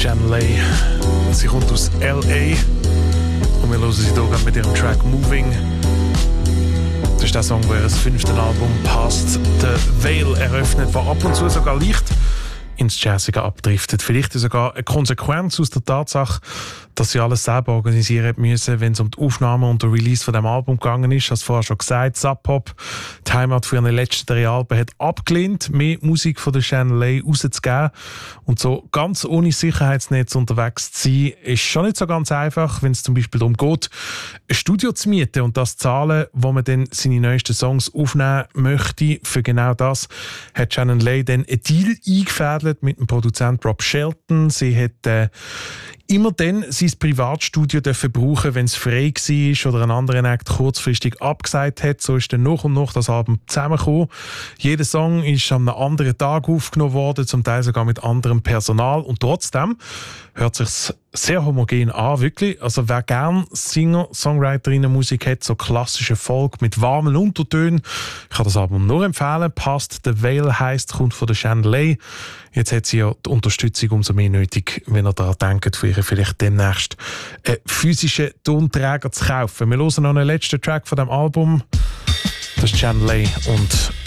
Lay. Sie kommt aus L.A. und wir hören sie hier gerade mit ihrem Track Moving. Das ist der Song, der ihr 5. Album Past the Veil eröffnet, der ab und zu sogar leicht ins Jazzige abdriftet. Vielleicht sogar eine Konsequenz aus der Tatsache, dass sie alles selber organisieren müssen, wenn es um die Aufnahme und den Release von dem Album gegangen ist. Als vorher schon gesagt, Sub Pop, die Heimat für ihre letzten 3 Alben, hat abgelehnt, mehr Musik von der Shannon Lay rauszugeben. Und so ganz ohne Sicherheitsnetz unterwegs zu sein, ist schon nicht so ganz einfach, wenn es zum Beispiel darum geht, ein Studio zu mieten und das zu zahlen, wo man dann seine neuesten Songs aufnehmen möchte. Für genau das hat Shannon Lay dann einen Deal eingefädelt mit dem Produzent Rob Shelton. Sie hat immer dann sein Privatstudio dürfen brauchen, wenn es frei war oder einen anderen Act kurzfristig abgesagt hat. So ist dann nach und nach das Album zusammengekommen. Jeder Song ist an einem anderen Tag aufgenommen worden, zum Teil sogar mit anderem Personal. Und trotzdem hört es sich sehr homogen an, wirklich. Also wer gern Singer-Songwriterinnen-Musik hat, so klassische Folk mit warmen Untertönen, ich kann das Album nur empfehlen. Past the Veil heisst, kommt von der Shannon Lay. Jetzt hat sie ja die Unterstützung umso mehr nötig, wenn ihr daran denkt, für ihr vielleicht demnächst einen physischen Tonträger zu kaufen. Wir hören noch einen letzten Track von dem Album. Das ist Shannon Lay und